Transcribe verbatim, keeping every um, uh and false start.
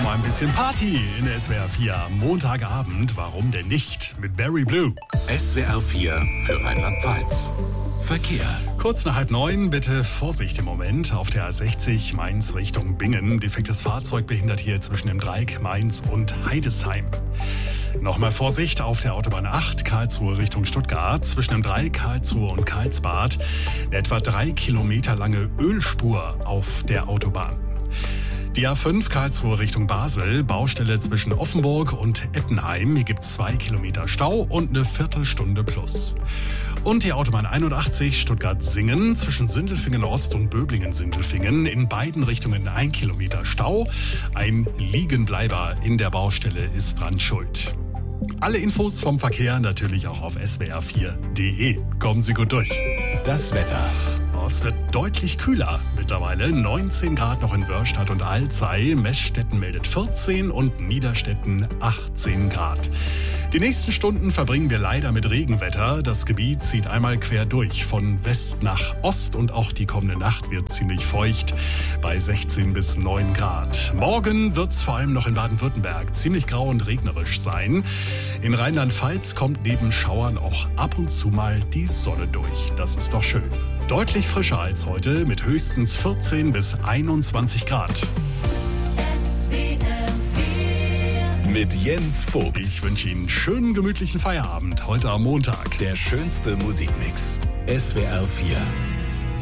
Mal ein bisschen Party in S W R vier. Montagabend, warum denn nicht? Mit Barry Blue. S W R vier für Rheinland-Pfalz. Verkehr. Kurz nach halb neun, bitte Vorsicht im Moment. Auf der A sechzig Mainz Richtung Bingen. Defektes Fahrzeug behindert hier zwischen dem Dreieck Mainz und Heidesheim. Nochmal Vorsicht auf der Autobahn acht, Karlsruhe Richtung Stuttgart. Zwischen dem Dreieck Karlsruhe und Karlsbad. Eine etwa drei Kilometer lange Ölspur auf der Autobahn. Die A fünf Karlsruhe Richtung Basel, Baustelle zwischen Offenburg und Ettenheim. Hier gibt es zwei Kilometer Stau und eine Viertelstunde plus. Und die Autobahn einundachtzig Stuttgart-Singen zwischen Sindelfingen Ost und Böblingen-Sindelfingen. In beiden Richtungen ein Kilometer Stau. Ein Liegenbleiber in der Baustelle ist dran schuld. Alle Infos vom Verkehr natürlich auch auf S W R vier Punkt de. Kommen Sie gut durch. Das Wetter. Es wird deutlich kühler mittlerweile. neunzehn Grad noch in Wörstadt und Alzey. Meßstetten meldet vierzehn und Niederstetten achtzehn Grad. Die nächsten Stunden verbringen wir leider mit Regenwetter. Das Gebiet zieht einmal quer durch, von West nach Ost, und auch die kommende Nacht wird ziemlich feucht bei sechzehn bis neun Grad. Morgen wird es vor allem noch in Baden-Württemberg ziemlich grau und regnerisch sein. In Rheinland-Pfalz kommt neben Schauern auch ab und zu mal die Sonne durch. Das ist doch schön. Deutlich frischer als heute mit höchstens vierzehn bis einundzwanzig Grad. Mit Jens Vogt. Ich wünsche Ihnen einen schönen, gemütlichen Feierabend heute am Montag. Der schönste Musikmix. S W R vier.